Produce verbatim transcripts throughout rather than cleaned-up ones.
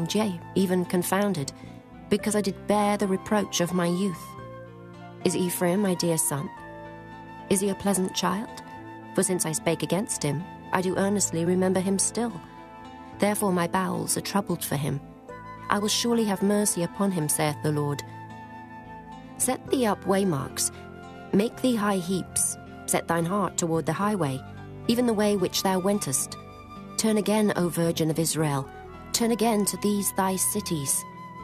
strange, yea, even confounded, because I did bear the reproach of my youth. Is Ephraim my dear son? Is he a pleasant child? For since I spake against him, I do earnestly remember him still. Therefore my bowels are troubled for him. I will surely have mercy upon him, saith the Lord. Set thee up waymarks, make thee high heaps, set thine heart toward the highway, even the way which thou wentest. Turn again, O Virgin of Israel, turn again to these thy cities.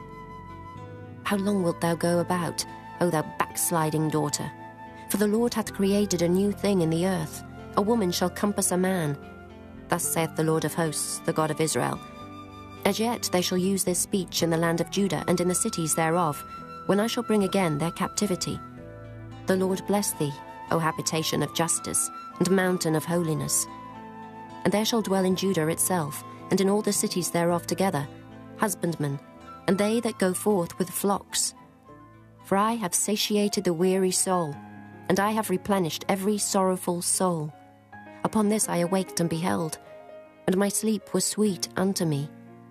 How long wilt thou go about, O thou backsliding daughter? For the Lord hath created a new thing in the earth. A woman shall compass a man. Thus saith the Lord of hosts, the God of Israel. As yet they shall use this speech in the land of Judah and in the cities thereof, when I shall bring again their captivity. The Lord bless thee, O habitation of justice, and mountain of holiness. And there shall dwell in Judah itself, and in all the cities thereof together, husbandmen, and they that go forth with flocks. For I have satiated the weary soul, and I have replenished every sorrowful soul. Upon this I awaked and beheld, and my sleep was sweet unto me.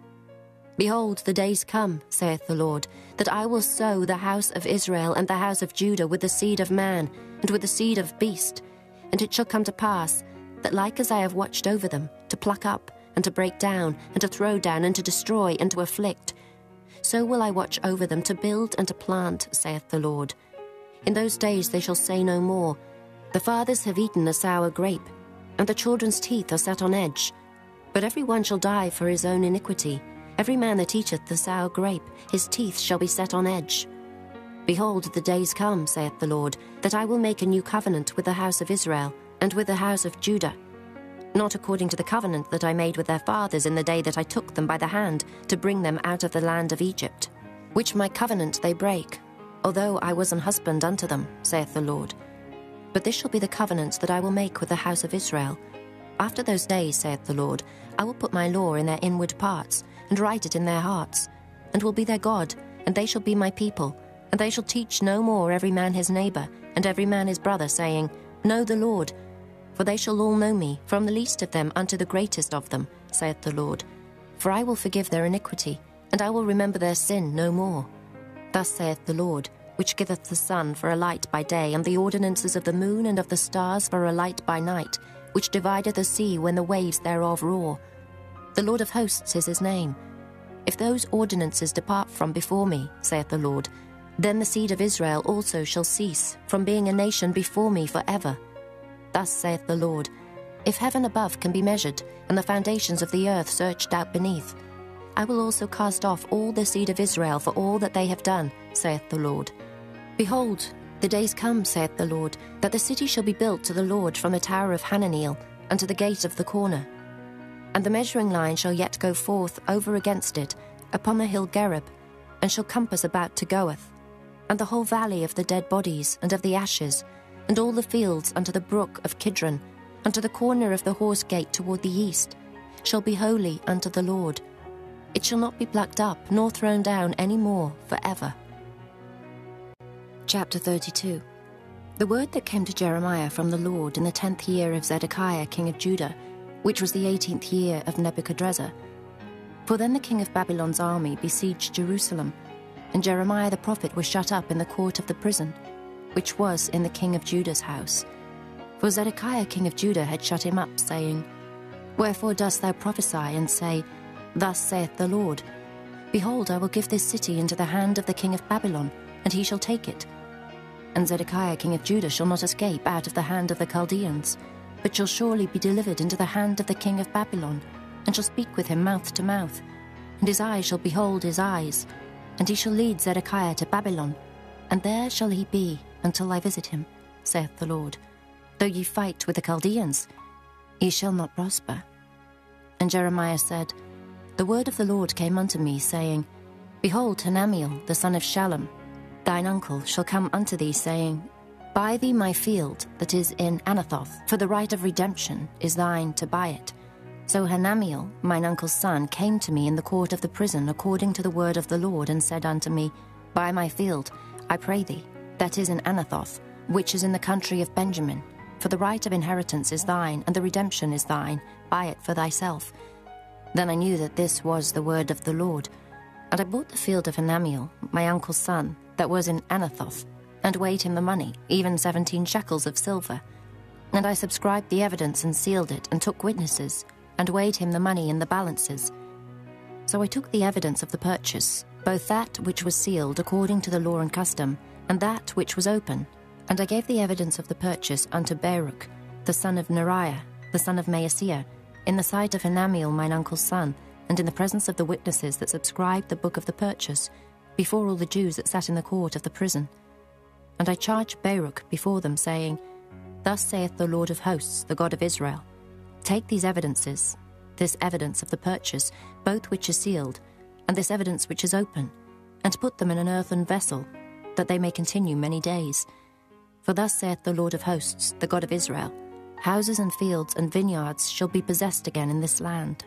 Behold, the days come, saith the Lord, that I will sow the house of Israel and the house of Judah with the seed of man, and with the seed of beast. And it shall come to pass, that like as I have watched over them, to pluck up, and to break down, and to throw down, and to destroy, and to afflict, so will I watch over them to build and to plant, saith the Lord. In those days they shall say no more, the fathers have eaten a sour grape, and the children's teeth are set on edge. But every one shall die for his own iniquity. Every man that eateth the sour grape, his teeth shall be set on edge. Behold, the days come, saith the Lord, that I will make a new covenant with the house of Israel, and with the house of Judah, not according to the covenant that I made with their fathers in the day that I took them by the hand to bring them out of the land of Egypt, which my covenant they break, although I was an husband unto them, saith the Lord. But this shall be the covenant that I will make with the house of Israel. After those days, saith the Lord, I will put my law in their inward parts, and write it in their hearts, and will be their God, and they shall be my people, and they shall teach no more every man his neighbour, and every man his brother, saying, Know the Lord. For they shall all know me, from the least of them unto the greatest of them, saith the Lord. For I will forgive their iniquity, and I will remember their sin no more. Thus saith the Lord, which giveth the sun for a light by day, and the ordinances of the moon and of the stars for a light by night, which divideth the sea when the waves thereof roar. The Lord of hosts is his name. If those ordinances depart from before me, saith the Lord, then the seed of Israel also shall cease from being a nation before me for ever. Thus saith the Lord, if heaven above can be measured, and the foundations of the earth searched out beneath, I will also cast off all the seed of Israel for all that they have done, saith the Lord. Behold, the days come, saith the Lord, that the city shall be built to the Lord from the tower of Hananeel unto the gate of the corner. And the measuring line shall yet go forth over against it, upon the hill Gerib, and shall compass about to Goeth, and the whole valley of the dead bodies and of the ashes, and all the fields unto the brook of Kidron, unto the corner of the horse gate toward the east, shall be holy unto the Lord. It shall not be plucked up, nor thrown down any more for ever. Chapter thirty-two. The word that came to Jeremiah from the Lord in the tenth year of Zedekiah king of Judah, which was the eighteenth year of Nebuchadrezzar. For then the king of Babylon's army besieged Jerusalem, and Jeremiah the prophet was shut up in the court of the prison, which was in the king of Judah's house. For Zedekiah king of Judah had shut him up, saying, Wherefore dost thou prophesy, and say, Thus saith the Lord, Behold, I will give this city into the hand of the king of Babylon, and he shall take it. And Zedekiah king of Judah shall not escape out of the hand of the Chaldeans, but shall surely be delivered into the hand of the king of Babylon, and shall speak with him mouth to mouth, and his eyes shall behold his eyes, and he shall lead Zedekiah to Babylon, and there shall he be until I visit him, saith the Lord. Though ye fight with the Chaldeans, ye shall not prosper. And Jeremiah said, The word of the Lord came unto me, saying, Behold, Hanamiel, the son of Shallum, thine uncle, shall come unto thee, saying, Buy thee my field that is in Anathoth, for the right of redemption is thine to buy it. So Hanamiel, mine uncle's son, came to me in the court of the prison according to the word of the Lord, and said unto me, Buy my field, I pray thee, that is in Anathoth, which is in the country of Benjamin. For the right of inheritance is thine, and the redemption is thine. Buy it for thyself. Then I knew that this was the word of the Lord. And I bought the field of Hanamiel, my uncle's son, that was in Anathoth, and weighed him the money, even seventeen shekels of silver. And I subscribed the evidence and sealed it, and took witnesses, and weighed him the money in the balances. So I took the evidence of the purchase, both that which was sealed according to the law and custom, and that which was open, and I gave the evidence of the purchase unto Baruch, the son of Neriah, the son of Maaseiah, in the sight of Hanamiel mine uncle's son, and in the presence of the witnesses that subscribed the book of the purchase, before all the Jews that sat in the court of the prison. And I charged Baruch before them, saying, Thus saith the Lord of hosts, the God of Israel, Take these evidences, this evidence of the purchase, both which is sealed, and this evidence which is open, and put them in an earthen vessel, that they may continue many days. For thus saith the Lord of hosts, the God of Israel, Houses and fields and vineyards shall be possessed again in this land.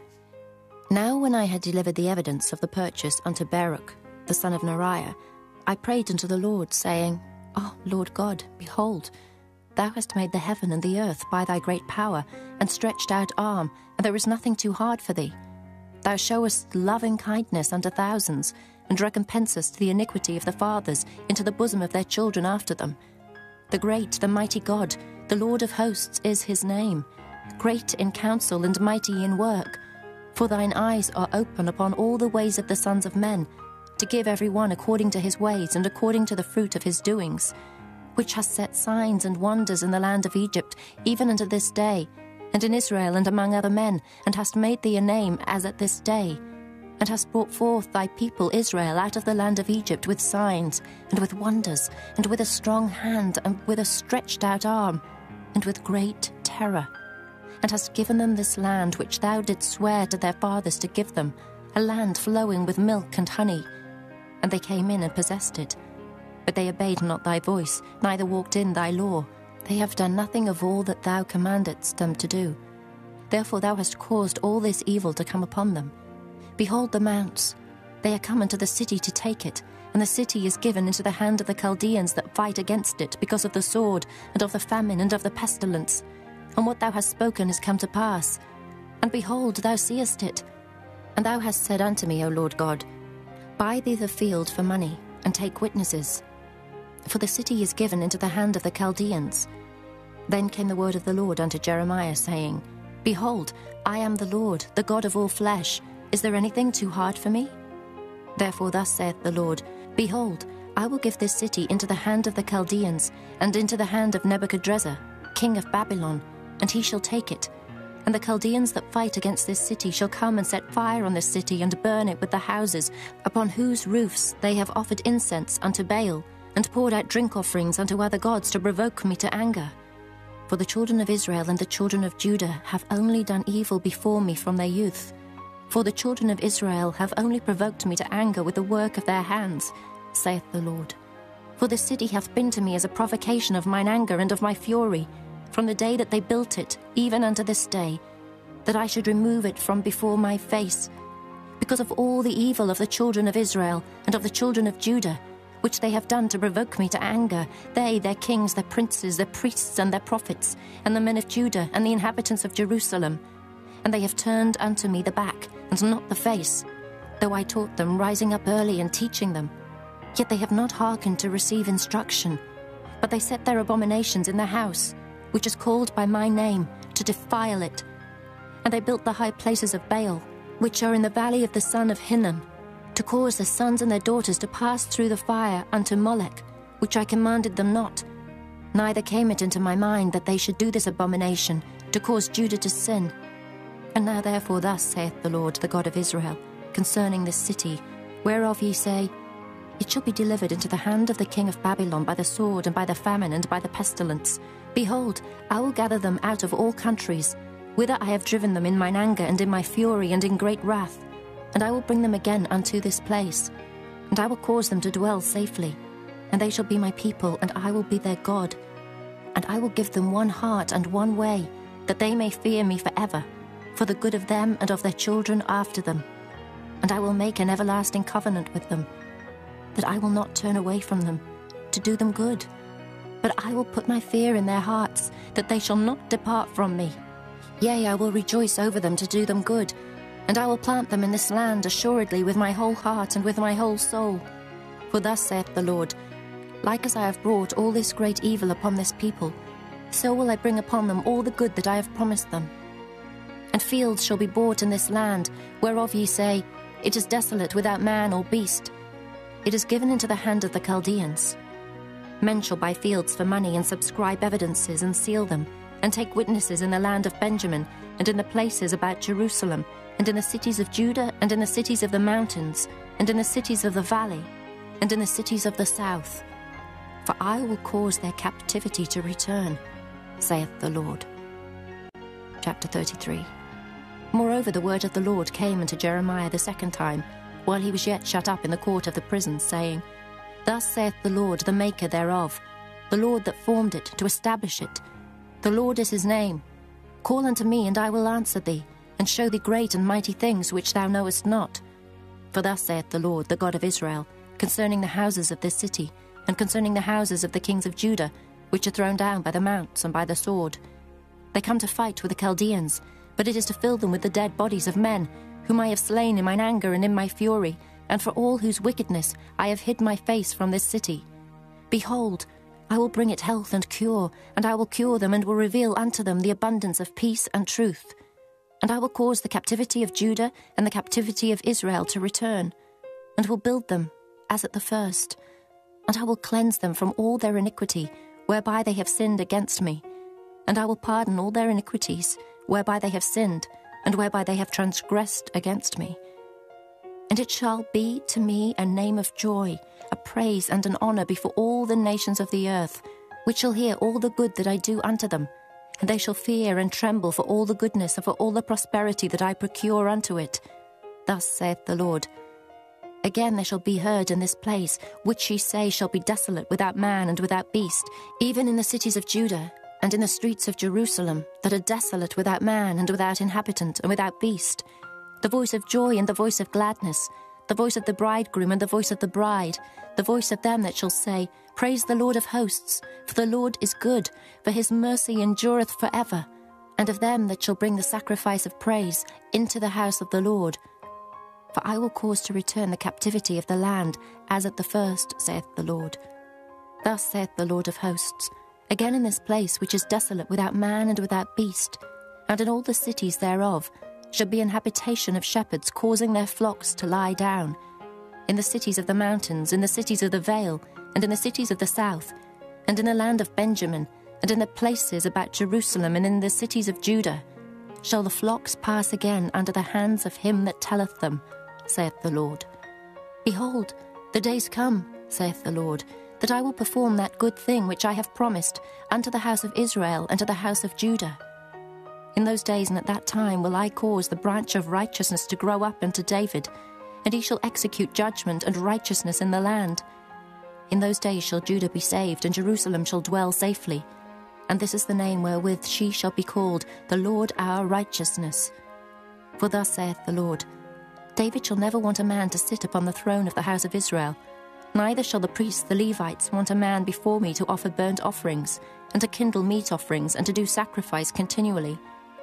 Now when I had delivered the evidence of the purchase unto Baruch, the son of Neriah, I prayed unto the Lord, saying, O Lord God, behold, thou hast made the heaven and the earth by thy great power, and stretched out arm, and there is nothing too hard for thee. Thou showest loving kindness unto thousands, and recompensest the iniquity of the fathers into the bosom of their children after them. The great, the mighty God, the Lord of hosts is his name, great in counsel and mighty in work. For thine eyes are open upon all the ways of the sons of men, to give every one according to his ways and according to the fruit of his doings, which hast set signs and wonders in the land of Egypt, even unto this day, and in Israel and among other men, and hast made thee a name as at this day, and hast brought forth thy people Israel out of the land of Egypt with signs, and with wonders, and with a strong hand, and with a stretched out arm, and with great terror, and hast given them this land which thou didst swear to their fathers to give them, a land flowing with milk and honey. And they came in and possessed it. But they obeyed not thy voice, neither walked in thy law. They have done nothing of all that thou commandedst them to do. Therefore thou hast caused all this evil to come upon them. Behold the mounts, they are come unto the city to take it, and the city is given into the hand of the Chaldeans that fight against it, because of the sword, and of the famine, and of the pestilence. And what thou hast spoken is come to pass. And behold, thou seest it. And thou hast said unto me, O Lord God, Buy thee the field for money, and take witnesses. For the city is given into the hand of the Chaldeans. Then came the word of the Lord unto Jeremiah, saying, Behold, I am the Lord, the God of all flesh. Is there anything too hard for me? Therefore thus saith the Lord, Behold, I will give this city into the hand of the Chaldeans, and into the hand of Nebuchadrezzar, king of Babylon, and he shall take it. And the Chaldeans that fight against this city shall come and set fire on this city, and burn it with the houses, upon whose roofs they have offered incense unto Baal, and poured out drink offerings unto other gods to provoke me to anger. For the children of Israel and the children of Judah have only done evil before me from their youth. For the children of Israel have only provoked me to anger with the work of their hands, saith the Lord. For the city hath been to me as a provocation of mine anger and of my fury, from the day that they built it, even unto this day, that I should remove it from before my face, because of all the evil of the children of Israel and of the children of Judah, which they have done to provoke me to anger, they, their kings, their princes, their priests, and their prophets, and the men of Judah, and the inhabitants of Jerusalem. And they have turned unto me the back, and not the face, though I taught them, rising up early and teaching them. Yet they have not hearkened to receive instruction, but they set their abominations in the house, which is called by my name, to defile it. And they built the high places of Baal, which are in the valley of the son of Hinnom, to cause their sons and their daughters to pass through the fire unto Molech, which I commanded them not. Neither came it into my mind that they should do this abomination, to cause Judah to sin. And now therefore thus saith the Lord, the God of Israel, concerning this city, whereof ye say, It shall be delivered into the hand of the king of Babylon by the sword, and by the famine, and by the pestilence. Behold, I will gather them out of all countries, whither I have driven them in mine anger, and in my fury, and in great wrath. And I will bring them again unto this place, and I will cause them to dwell safely. And they shall be my people, and I will be their God. And I will give them one heart and one way, that they may fear me forever, for the good of them and of their children after them. And I will make an everlasting covenant with them, that I will not turn away from them, to do them good. But I will put my fear in their hearts, that they shall not depart from me. Yea, I will rejoice over them to do them good, And I will plant them in this land assuredly with my whole heart and with my whole soul. For thus saith the Lord, like as I have brought all this great evil upon this people, so will I bring upon them all the good that I have promised them. And fields shall be bought in this land, whereof ye say, It is desolate without man or beast. It is given into the hand of the Chaldeans. Men shall buy fields for money, and subscribe evidences, and seal them, and take witnesses in the land of Benjamin, and in the places about Jerusalem, and in the cities of Judah, and in the cities of the mountains, and in the cities of the valley, and in the cities of the south. For I will cause their captivity to return, saith the Lord. Chapter thirty-three. Moreover, the word of the Lord came unto Jeremiah the second time, while he was yet shut up in the court of the prison, saying, Thus saith the Lord, the maker thereof, the Lord that formed it, to establish it. The Lord is his name. Call unto me, and I will answer thee, and show thee great and mighty things which thou knowest not. For thus saith the Lord, the God of Israel, concerning the houses of this city, and concerning the houses of the kings of Judah, which are thrown down by the mounts and by the sword. They come to fight with the Chaldeans, but it is to fill them with the dead bodies of men, whom I have slain in mine anger and in my fury, and for all whose wickedness I have hid my face from this city. Behold, I will bring it health and cure, and I will cure them, and will reveal unto them the abundance of peace and truth. And I will cause the captivity of Judah and the captivity of Israel to return, and will build them as at the first. And I will cleanse them from all their iniquity, whereby they have sinned against me. And I will pardon all their iniquities, whereby they have sinned, and whereby they have transgressed against me. And it shall be to me a name of joy, a praise and an honour before all the nations of the earth, which shall hear all the good that I do unto them. And they shall fear and tremble for all the goodness and for all the prosperity that I procure unto it. Thus saith the Lord. Again there shall be heard in this place, which ye say shall be desolate without man and without beast, even in the cities of Judah, and in the streets of Jerusalem, that are desolate without man and without inhabitant and without beast, the voice of joy and the voice of gladness, the voice of the bridegroom and the voice of the bride, the voice of them that shall say, Praise the Lord of hosts, for the Lord is good, for his mercy endureth for ever, and of them that shall bring the sacrifice of praise into the house of the Lord. For I will cause to return the captivity of the land, as at the first, saith the Lord. Thus saith the Lord of hosts, Again in this place which is desolate without man and without beast, and in all the cities thereof, shall be an habitation of shepherds causing their flocks to lie down. In the cities of the mountains, in the cities of the vale, and in the cities of the south, and in the land of Benjamin, and in the places about Jerusalem, and in the cities of Judah, shall the flocks pass again under the hands of him that telleth them, saith the Lord. Behold, the days come, saith the Lord, that I will perform that good thing which I have promised unto the house of Israel and to the house of Judah. In those days and at that time will I cause the branch of righteousness to grow up unto David, and he shall execute judgment and righteousness in the land. In those days shall Judah be saved, and Jerusalem shall dwell safely. And this is the name wherewith she shall be called, the Lord our righteousness. For thus saith the Lord, David shall never want a man to sit upon the throne of the house of Israel, neither shall the priests the Levites want a man before me to offer burnt offerings, and to kindle meat offerings, and to do sacrifice continually.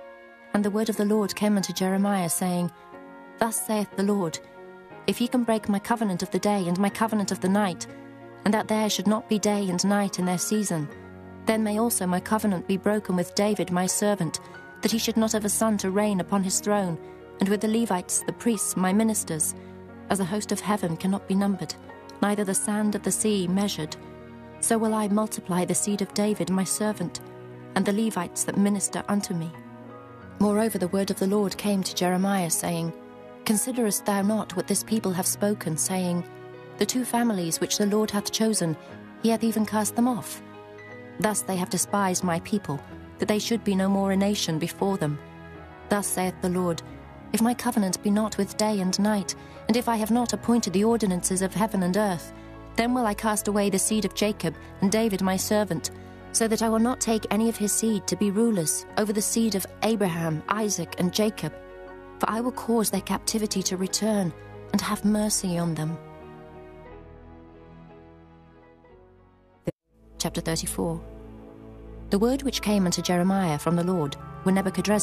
And the word of the Lord came unto Jeremiah, saying, Thus saith the Lord, If ye can break my covenant of the day and my covenant of the night, and that there should not be day and night in their season, then may also my covenant be broken with David my servant, that he should not have a son to reign upon his throne, and with the Levites, the priests, my ministers, as the host of heaven cannot be numbered, neither the sand of the sea measured. So will I multiply the seed of David my servant, and the Levites that minister unto me. Moreover, the word of the Lord came to Jeremiah, saying, Considerest thou not what this people have spoken, saying, The two families which the Lord hath chosen, he hath even cast them off. Thus they have despised my people, that they should be no more a nation before them. Thus saith the Lord, If my covenant be not with day and night, and if I have not appointed the ordinances of heaven and earth, then will I cast away the seed of Jacob and David my servant, so that I will not take any of his seed to be rulers over the seed of Abraham, Isaac, and Jacob. For I will cause their captivity to return, and have mercy on them. Chapter thirty-four. The word which came unto Jeremiah from the Lord, when Nebuchadrezzar,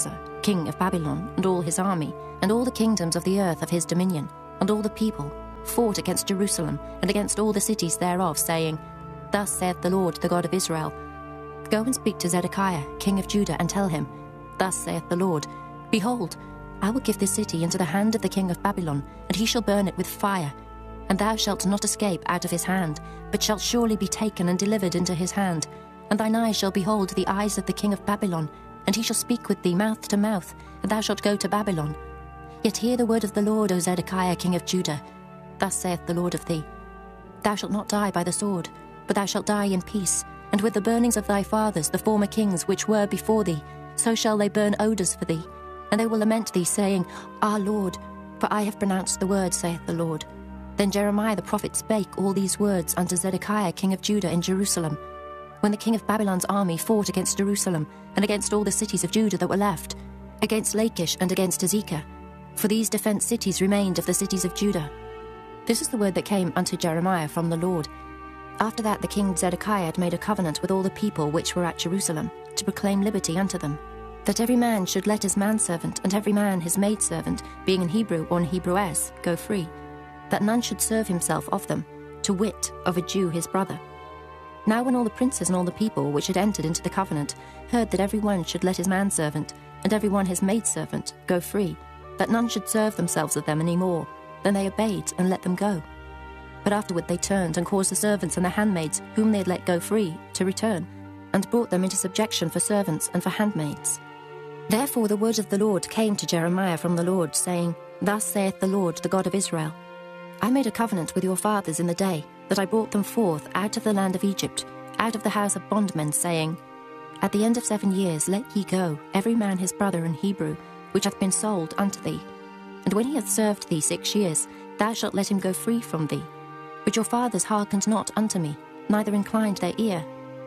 king of Babylon, and all his army, and all the kingdoms of the earth of his dominion, and all the people, fought against Jerusalem, and against all the cities thereof, saying, Thus saith the Lord, the God of Israel, Go and speak to Zedekiah, king of Judah, and tell him, Thus saith the Lord, Behold, I will give this city into the hand of the king of Babylon, and he shall burn it with fire. And thou shalt not escape out of his hand, but shalt surely be taken and delivered into his hand. And thine eyes shall behold the eyes of the king of Babylon, and he shall speak with thee mouth to mouth, and thou shalt go to Babylon. Yet hear the word of the Lord, O Zedekiah, king of Judah. Thus saith the Lord of thee, Thou shalt not die by the sword, but thou shalt die in peace, and with the burnings of thy fathers, the former kings which were before thee, so shall they burn odours for thee. And they will lament thee, saying, Our Lord, for I have pronounced the word, saith the Lord. Then Jeremiah the prophet spake all these words unto Zedekiah king of Judah in Jerusalem, when the king of Babylon's army fought against Jerusalem, and against all the cities of Judah that were left, against Lachish and against Azekah. For these defence cities remained of the cities of Judah. This is the word that came unto Jeremiah from the Lord. After that the king Zedekiah had made a covenant with all the people which were at Jerusalem, to proclaim liberty unto them, that every man should let his manservant and every man his maidservant, being an Hebrew or an Hebrewess, go free, that none should serve himself of them, to wit, of a Jew his brother. Now when all the princes and all the people which had entered into the covenant heard that every one should let his manservant and every one his maidservant go free, that none should serve themselves of them any more, then they obeyed and let them go. But afterward they turned and caused the servants and the handmaids whom they had let go free to return, and brought them into subjection for servants and for handmaids. Therefore the word of the Lord came to Jeremiah from the Lord, saying, Thus saith the Lord, the God of Israel, I made a covenant with your fathers in the day that I brought them forth out of the land of Egypt, out of the house of bondmen, saying, At the end of seven years let ye go, every man his brother in Hebrew, which hath been sold unto thee. And when he hath served thee six years, thou shalt let him go free from thee. But your fathers hearkened not unto me, neither inclined their ear.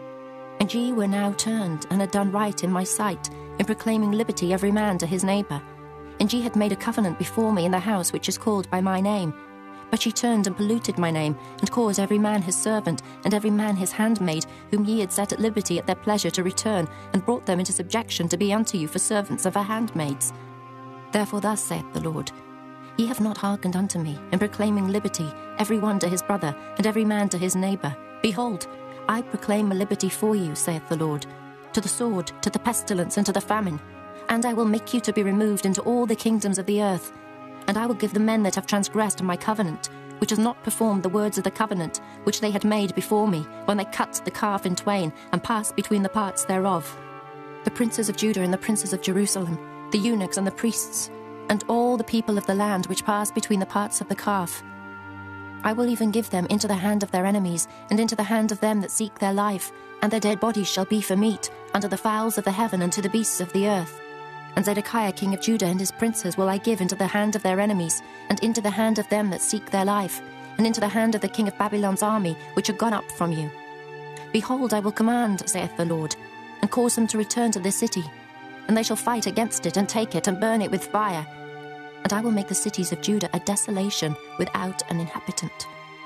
And ye were now turned, and had done right in my sight, in proclaiming liberty every man to his neighbour. And ye had made a covenant before me in the house which is called by my name. But ye turned and polluted my name, and caused every man his servant, and every man his handmaid, whom ye had set at liberty at their pleasure, to return, and brought them into subjection to be unto you for servants and for handmaids. Therefore thus saith the Lord, Ye have not hearkened unto me, in proclaiming liberty, every one to his brother, and every man to his neighbour. Behold, I proclaim a liberty for you, saith the Lord, to the sword, to the pestilence, and to the famine. And I will make you to be removed into all the kingdoms of the earth. And I will give the men that have transgressed my covenant, which has not performed the words of the covenant which they had made before me, when they cut the calf in twain, and passed between the parts thereof, the princes of Judah and the princes of Jerusalem, the eunuchs and the priests, and all the people of the land which passed between the parts of the calf. I will even give them into the hand of their enemies, and into the hand of them that seek their life, and their dead bodies shall be for meat, unto the fowls of the heaven and to the beasts of the earth. And Zedekiah king of Judah and his princes will I give into the hand of their enemies, and into the hand of them that seek their life, and into the hand of the king of Babylon's army, which are gone up from you. Behold, I will command, saith the Lord, and cause them to return to this city, and they shall fight against it, and take it, and burn it with fire. And I will make the cities of Judah a desolation without an inhabitant.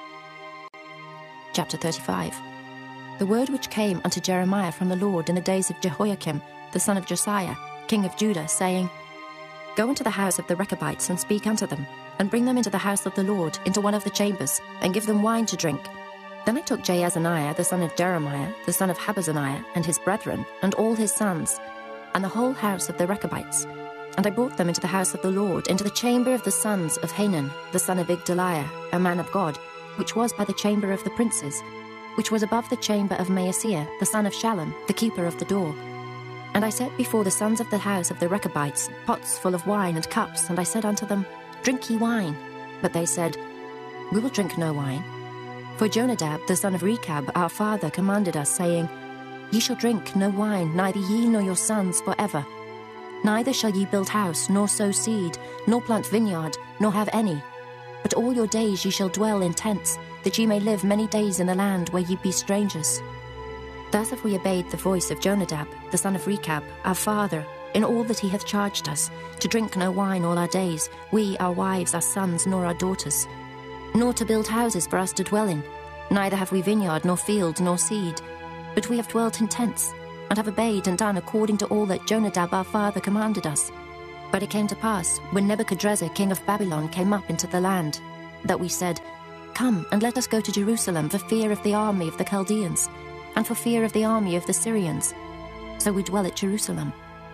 Chapter thirty-five. The word which came unto Jeremiah from the Lord in the days of Jehoiakim, the son of Josiah, king of Judah, saying, Go into the house of the Rechabites, and speak unto them, and bring them into the house of the Lord, into one of the chambers, and give them wine to drink. Then I took Jaazaniah, the son of Jeremiah, the son of Habazaniah, and his brethren, and all his sons, and the whole house of the Rechabites, and I brought them into the house of the Lord, into the chamber of the sons of Hanan, the son of Igdaliah, a man of God, which was by the chamber of the princes, which was above the chamber of Maaseiah, the son of Shallum, the keeper of the door. And I set before the sons of the house of the Rechabites pots full of wine and cups, and I said unto them, Drink ye wine. But they said, We will drink no wine. For Jonadab, the son of Rechab, our father, commanded us, saying, Ye shall drink no wine, neither ye nor your sons for ever. Neither shall ye build house, nor sow seed, nor plant vineyard, nor have any. But all your days ye shall dwell in tents, that ye may live many days in the land where ye be strangers. Thus have we obeyed the voice of Jonadab, the son of Rechab, our father, in all that he hath charged us, to drink no wine all our days, we, our wives, our sons, nor our daughters, nor to build houses for us to dwell in. Neither have we vineyard, nor field, nor seed, but we have dwelt in tents, and have obeyed and done according to all that Jonadab our father commanded us. But it came to pass, when Nebuchadrezzar king of Babylon came up into the land, that we said, Come, and let us go to Jerusalem for fear of the army of the Chaldeans, and for fear of the army of the Syrians. So we dwell at Jerusalem.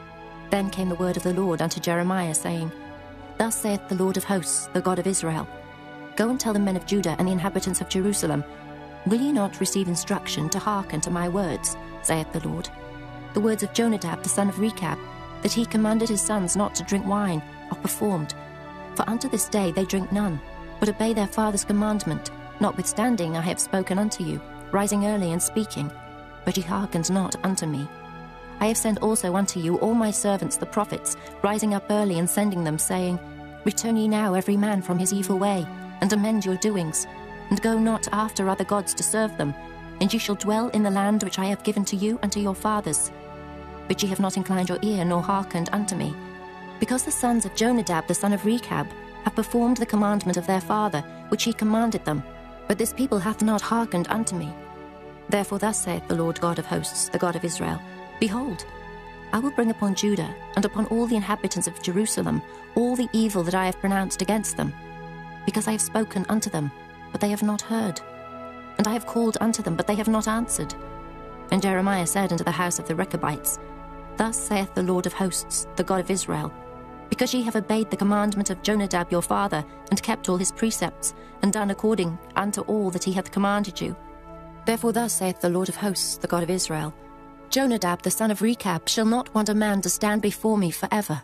Then came the word of the Lord unto Jeremiah, saying, Thus saith the Lord of hosts, the God of Israel, Go and tell the men of Judah and the inhabitants of Jerusalem, Will ye not receive instruction to hearken to my words, saith the Lord? The words of Jonadab the son of Rechab, that he commanded his sons not to drink wine, are performed. For unto this day they drink none, but obey their father's commandment, notwithstanding I have spoken unto you, rising early and speaking, but ye hearkened not unto me. I have sent also unto you all my servants the prophets, rising up early and sending them, saying, Return ye now every man from his evil way, and amend your doings, and go not after other gods to serve them, and ye shall dwell in the land which I have given to you and to your fathers. But ye have not inclined your ear, nor hearkened unto me, because the sons of Jonadab the son of Rechab have performed the commandment of their father, which he commanded them, but this people hath not hearkened unto me. Therefore thus saith the Lord God of hosts, the God of Israel, Behold, I will bring upon Judah and upon all the inhabitants of Jerusalem all the evil that I have pronounced against them, because I have spoken unto them, but they have not heard, and I have called unto them, but they have not answered. And Jeremiah said unto the house of the Rechabites, Thus saith the Lord of hosts, the God of Israel, Because ye have obeyed the commandment of Jonadab your father, and kept all his precepts, and done according unto all that he hath commanded you. Therefore thus saith the Lord of hosts, the God of Israel, Jonadab the son of Rechab shall not want a man to stand before me for ever.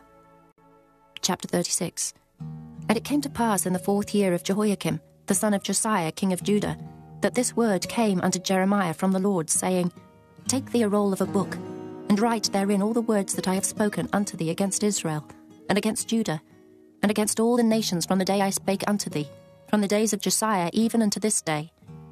Chapter thirty-six. And it came to pass in the fourth year of Jehoiakim, the son of Josiah king of Judah, that this word came unto Jeremiah from the Lord, saying, Take thee a roll of a book, and write therein all the words that I have spoken unto thee against Israel, and against Judah, and against all the nations from the day I spake unto thee, from the days of Josiah even unto this day.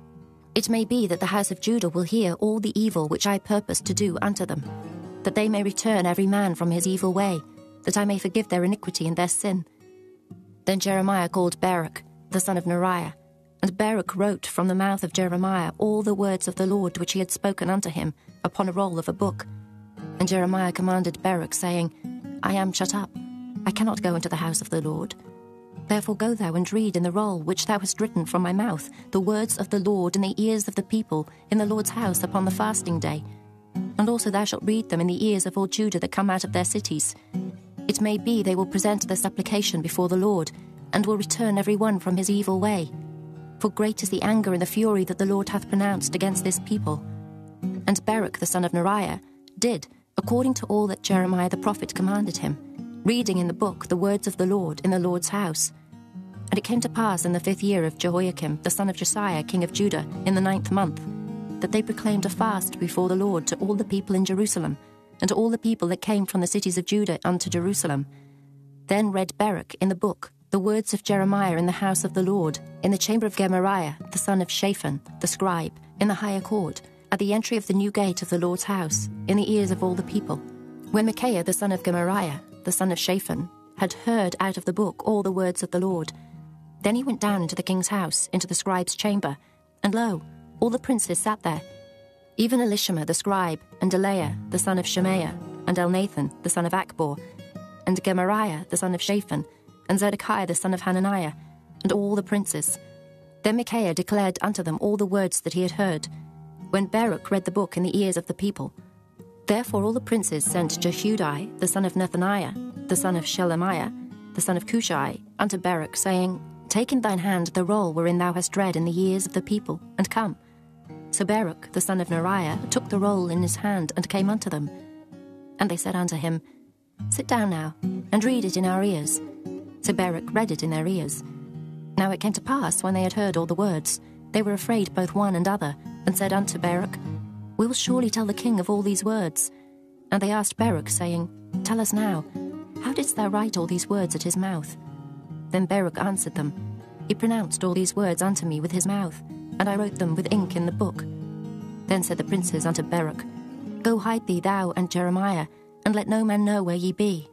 It may be that the house of Judah will hear all the evil which I purpose to do unto them, that they may return every man from his evil way, that I may forgive their iniquity and their sin. Then Jeremiah called Baruch, the son of Neriah, and Baruch wrote from the mouth of Jeremiah all the words of the Lord which he had spoken unto him upon a roll of a book. And Jeremiah commanded Baruch, saying, I am shut up, I cannot go into the house of the Lord. Therefore go thou and read in the roll which thou hast written from my mouth the words of the Lord in the ears of the people in the Lord's house upon the fasting day. And also thou shalt read them in the ears of all Judah that come out of their cities. It may be they will present their supplication before the Lord, and will return every one from his evil way. For great is the anger and the fury that the Lord hath pronounced against this people. And Baruch the son of Neriah did, according to all that Jeremiah the prophet commanded him, reading in the book the words of the Lord in the Lord's house. And it came to pass in the fifth year of Jehoiakim, the son of Josiah, king of Judah, in the ninth month, that they proclaimed a fast before the Lord to all the people in Jerusalem, and to all the people that came from the cities of Judah unto Jerusalem. Then read Baruch in the book the words of Jeremiah in the house of the Lord, in the chamber of Gemariah, the son of Shaphan, the scribe, in the higher court, at the entry of the new gate of the Lord's house, in the ears of all the people. When Micaiah, the son of Gemariah, the son of Shaphan, had heard out of the book all the words of the Lord, then he went down into the king's house, into the scribe's chamber, and lo, all the princes sat there, even Elishama the scribe, and Delaiah the son of Shemaiah, and Elnathan the son of Achbor, and Gemariah the son of Shaphan, and Zedekiah the son of Hananiah, and all the princes. Then Micaiah declared unto them all the words that he had heard, when Baruch read the book in the ears of the people. Therefore all the princes sent Jehudi the son of Nethaniah, the son of Shelemiah, the son of Cushai, unto Baruch, saying, Take in thine hand the roll wherein thou hast read in the ears of the people, and come. So Baruch the son of Neriah took the roll in his hand, and came unto them. And they said unto him, Sit down now, and read it in our ears. So Baruch read it in their ears. Now it came to pass, when they had heard all the words, they were afraid both one and other, and said unto Baruch, We will surely tell the king of all these words. And they asked Baruch, saying, Tell us now, how didst thou write all these words at his mouth? Then Baruch answered them, He pronounced all these words unto me with his mouth, and I wrote them with ink in the book. Then said the princes unto Baruch, Go hide thee thou and Jeremiah, and let no man know where ye be.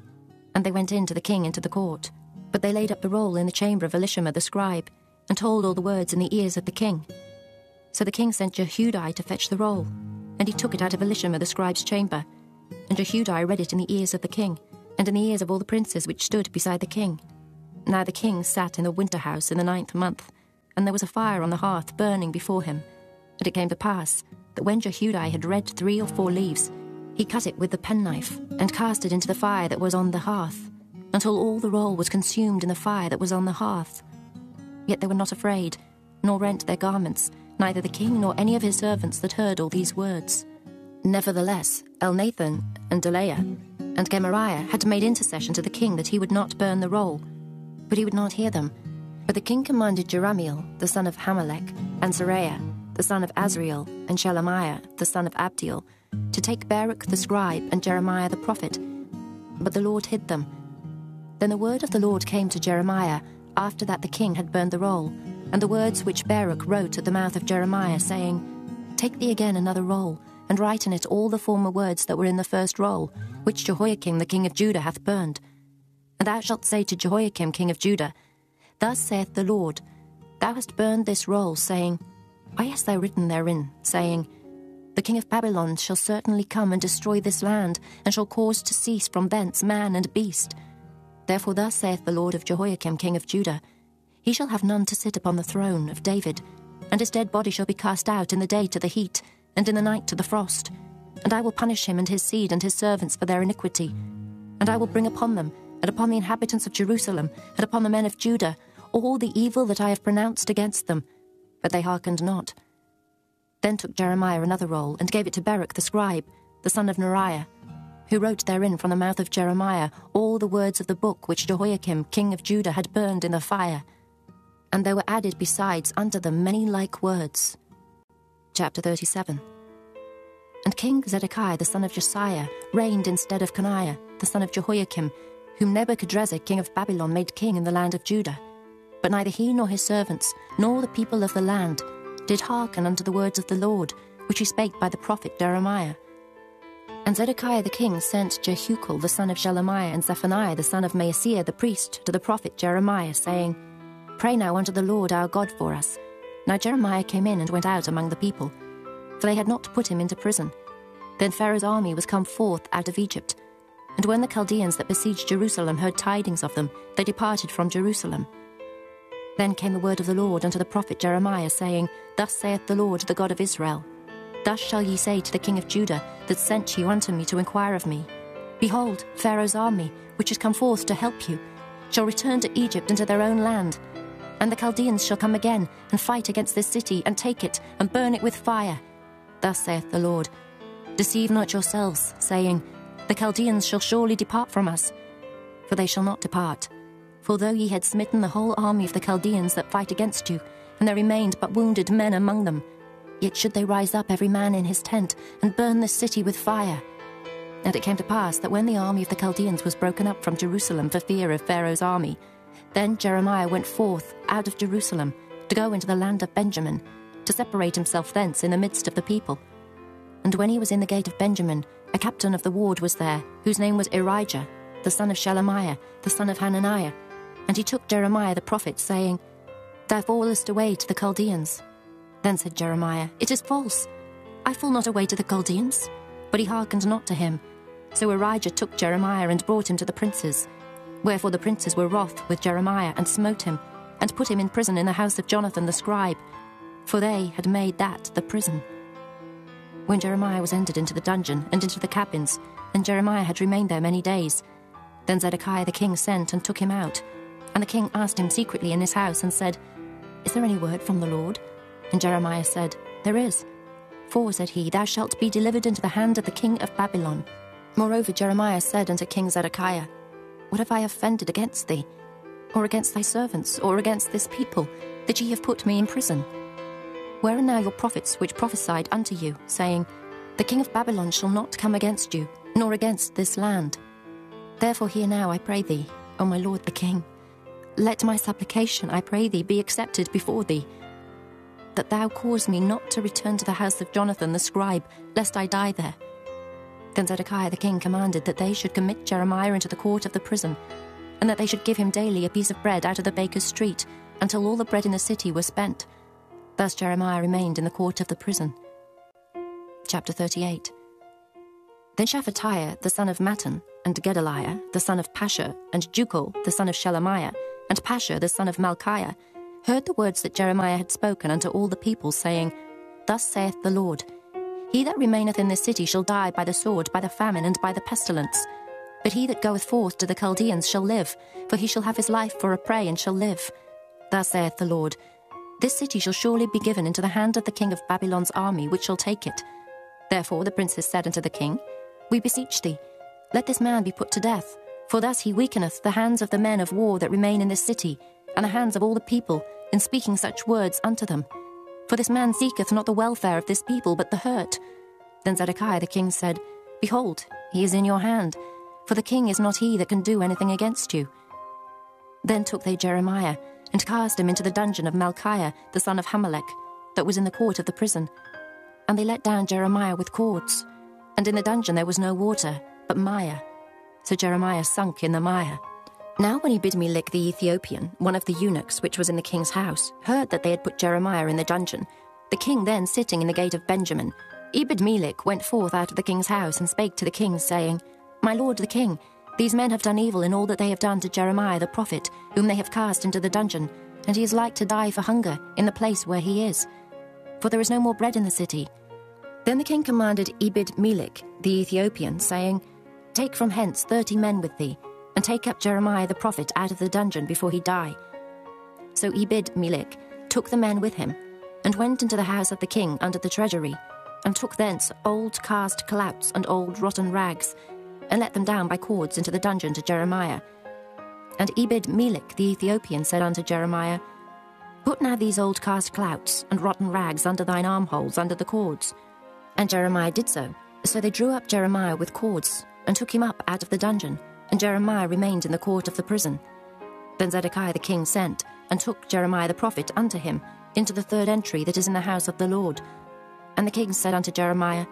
And they went in to the king into the court, but they laid up the roll in the chamber of Elishama the scribe, and told all the words in the ears of the king. So the king sent Jehudi to fetch the roll, and he took it out of Elishama the scribe's chamber, and Jehudi read it in the ears of the king. and in the ears of all the princes which stood beside the king. Now the king sat in the winter house in the ninth month, and there was a fire on the hearth burning before him. And it came to pass that when Jehudi had read three or four leaves, he cut it with the penknife, and cast it into the fire that was on the hearth, until all the roll was consumed in the fire that was on the hearth. Yet they were not afraid, nor rent their garments, neither the king nor any of his servants that heard all these words. Nevertheless, Elnathan and Delaiah and Gemariah had made intercession to the king that he would not burn the roll, but he would not hear them. But the king commanded Jerahmeel, the son of Hamelech, and Seraiah, the son of Azriel, and Shelemiah, the son of Abdiel, to take Baruch the scribe and Jeremiah the prophet. But the Lord hid them. Then the word of the Lord came to Jeremiah, after that the king had burned the roll, and the words which Baruch wrote at the mouth of Jeremiah, saying, Take thee again another roll, and write in it all the former words that were in the first roll, which Jehoiakim the king of Judah hath burned. And thou shalt say to Jehoiakim king of Judah, Thus saith the Lord, Thou hast burned this roll, saying, Why hast thou written therein, saying, The king of Babylon shall certainly come and destroy this land, and shall cause to cease from thence man and beast. Therefore thus saith the Lord of Jehoiakim king of Judah, He shall have none to sit upon the throne of David, and his dead body shall be cast out in the day to the heat, and in the night to the frost. And I will punish him and his seed and his servants for their iniquity. And I will bring upon them, and upon the inhabitants of Jerusalem, and upon the men of Judah, all the evil that I have pronounced against them. But they hearkened not. Then took Jeremiah another roll, and gave it to Baruch the scribe, the son of Neriah, who wrote therein from the mouth of Jeremiah all the words of the book which Jehoiakim king of Judah had burned in the fire. And there were added besides unto them many like words. Chapter thirty-seven. And King Zedekiah the son of Josiah reigned instead of Coniah, the son of Jehoiakim, whom Nebuchadrezzar king of Babylon made king in the land of Judah. But neither he nor his servants, nor the people of the land, did hearken unto the words of the Lord, which he spake by the prophet Jeremiah. And Zedekiah the king sent Jehucal the son of Shelemiah and Zephaniah the son of Maaseiah the priest to the prophet Jeremiah, saying, Pray now unto the Lord our God for us. Now Jeremiah came in and went out among the people, for they had not put him into prison. Then Pharaoh's army was come forth out of Egypt. And when the Chaldeans that besieged Jerusalem heard tidings of them, they departed from Jerusalem. Then came the word of the Lord unto the prophet Jeremiah, saying, Thus saith the Lord, the God of Israel, Thus shall ye say to the king of Judah, that sent you unto me to inquire of me, Behold, Pharaoh's army, which is come forth to help you, shall return to Egypt into their own land. And the Chaldeans shall come again, and fight against this city, and take it, and burn it with fire. Thus saith the Lord, Deceive not yourselves, saying, The Chaldeans shall surely depart from us. For they shall not depart. For though ye had smitten the whole army of the Chaldeans that fight against you, and there remained but wounded men among them, yet should they rise up every man in his tent, and burn this city with fire. And it came to pass that when the army of the Chaldeans was broken up from Jerusalem for fear of Pharaoh's army, then Jeremiah went forth out of Jerusalem to go into the land of Benjamin, to separate himself thence in the midst of the people. And when he was in the gate of Benjamin, a captain of the ward was there, whose name was Irijah, the son of Shelemiah, the son of Hananiah. And he took Jeremiah the prophet, saying, Thou fallest away to the Chaldeans. Then said Jeremiah, It is false. I fall not away to the Chaldeans. But he hearkened not to him. So Irijah took Jeremiah and brought him to the princes. Wherefore the princes were wroth with Jeremiah, and smote him, and put him in prison in the house of Jonathan the scribe, for they had made that the prison. When Jeremiah was entered into the dungeon and into the cabins, and Jeremiah had remained there many days, then Zedekiah the king sent and took him out. And the king asked him secretly in his house, and said, Is there any word from the Lord? And Jeremiah said, There is. For, said he, Thou shalt be delivered into the hand of the king of Babylon. Moreover Jeremiah said unto King Zedekiah, What have I offended against thee, or against thy servants, or against this people, that ye have put me in prison? Where are now your prophets which prophesied unto you, saying, The king of Babylon shall not come against you, nor against this land? Therefore hear now, I pray thee, O my lord the king. Let my supplication, I pray thee, be accepted before thee, that thou cause me not to return to the house of Jonathan the scribe, lest I die there. Then Zedekiah the king commanded that they should commit Jeremiah into the court of the prison, and that they should give him daily a piece of bread out of the baker's street, until all the bread in the city was spent. Thus Jeremiah remained in the court of the prison. Chapter thirty-eight. Then Shephatiah the son of Mattan, and Gedaliah, the son of Pashur, and Jukal, the son of Shelemiah, and Pashur, the son of Malchiah, heard the words that Jeremiah had spoken unto all the people, saying, Thus saith the Lord, He that remaineth in this city shall die by the sword, by the famine, and by the pestilence. But he that goeth forth to the Chaldeans shall live, for he shall have his life for a prey, and shall live. Thus saith the Lord, This city shall surely be given into the hand of the king of Babylon's army, which shall take it. Therefore the princes said unto the king, We beseech thee, let this man be put to death, for thus he weakeneth the hands of the men of war that remain in this city, and the hands of all the people, in speaking such words unto them. For this man seeketh not the welfare of this people, but the hurt. Then Zedekiah the king said, Behold, he is in your hand, for the king is not he that can do anything against you. Then took they Jeremiah, and cast him into the dungeon of Malchiah, the son of Hamelech, that was in the court of the prison. And they let down Jeremiah with cords, and in the dungeon there was no water, but mire. So Jeremiah sunk in the mire. Now when Ebed-melech the Ethiopian, one of the eunuchs which was in the king's house, heard that they had put Jeremiah in the dungeon, the king then sitting in the gate of Benjamin, Ebed-melech went forth out of the king's house and spake to the king, saying, My lord the king, these men have done evil in all that they have done to Jeremiah the prophet, whom they have cast into the dungeon, and he is like to die for hunger in the place where he is. For there is no more bread in the city. Then the king commanded Ebed-melech the Ethiopian, saying, Take from hence thirty men with thee, and take up Jeremiah the prophet out of the dungeon before he die. So Ebed-melech took the men with him, and went into the house of the king under the treasury, and took thence old cast clouts and old rotten rags, and let them down by cords into the dungeon to Jeremiah. And Ebed-melech the Ethiopian said unto Jeremiah, Put now these old cast clouts and rotten rags under thine armholes under the cords. And Jeremiah did so. So they drew up Jeremiah with cords, and took him up out of the dungeon, and Jeremiah remained in the court of the prison. Then Zedekiah the king sent, and took Jeremiah the prophet unto him, into the third entry that is in the house of the Lord. And the king said unto Jeremiah,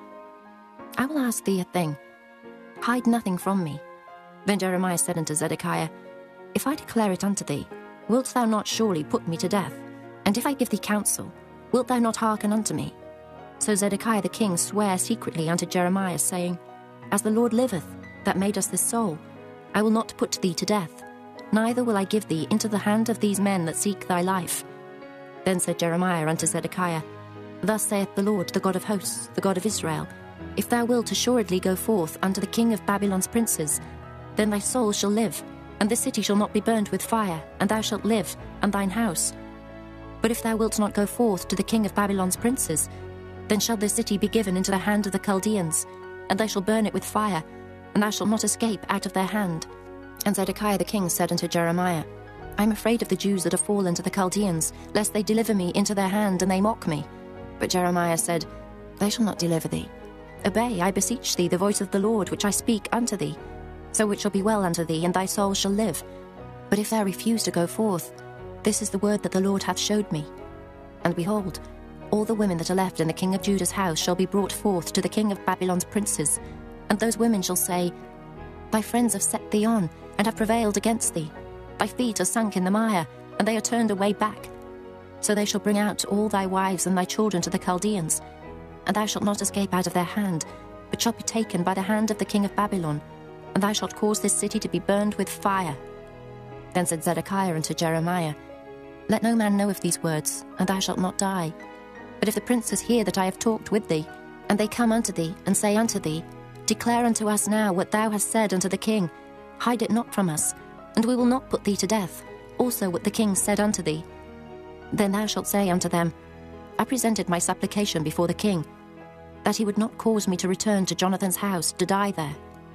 I will ask thee a thing. Hide nothing from me. Then Jeremiah said unto Zedekiah, If I declare it unto thee, wilt thou not surely put me to death? And if I give thee counsel, wilt thou not hearken unto me? So Zedekiah the king sware secretly unto Jeremiah, saying, As the Lord liveth, that made us this soul, I will not put thee to death, neither will I give thee into the hand of these men that seek thy life. Then said Jeremiah unto Zedekiah, Thus saith the Lord, the God of hosts, the God of Israel, If thou wilt assuredly go forth unto the king of Babylon's princes, then thy soul shall live, and this city shall not be burnt with fire, and thou shalt live, and thine house. But if thou wilt not go forth to the king of Babylon's princes, then shall this city be given into the hand of the Chaldeans, and they shall burn it with fire, and thou shalt not escape out of their hand. And Zedekiah the king said unto Jeremiah, I am afraid of the Jews that are fallen to the Chaldeans, lest they deliver me into their hand, and they mock me. But Jeremiah said, They shall not deliver thee. Obey, I beseech thee, the voice of the Lord, which I speak unto thee. So it shall be well unto thee, and thy soul shall live. But if thou refuse to go forth, this is the word that the Lord hath showed me. And behold, all the women that are left in the king of Judah's house shall be brought forth to the king of Babylon's princes, and those women shall say, Thy friends have set thee on, and have prevailed against thee. Thy feet are sunk in the mire, and they are turned away back. So they shall bring out all thy wives and thy children to the Chaldeans, and thou shalt not escape out of their hand, but shalt be taken by the hand of the king of Babylon, and thou shalt cause this city to be burned with fire. Then said Zedekiah unto Jeremiah, Let no man know of these words, and thou shalt not die. But if the princes hear that I have talked with thee, and they come unto thee, and say unto thee, Declare unto us now what thou hast said unto the king, hide it not from us, and we will not put thee to death, also what the king said unto thee. Then thou shalt say unto them, I presented my supplication before the king, that he would not cause me to return to Jonathan's house to die there.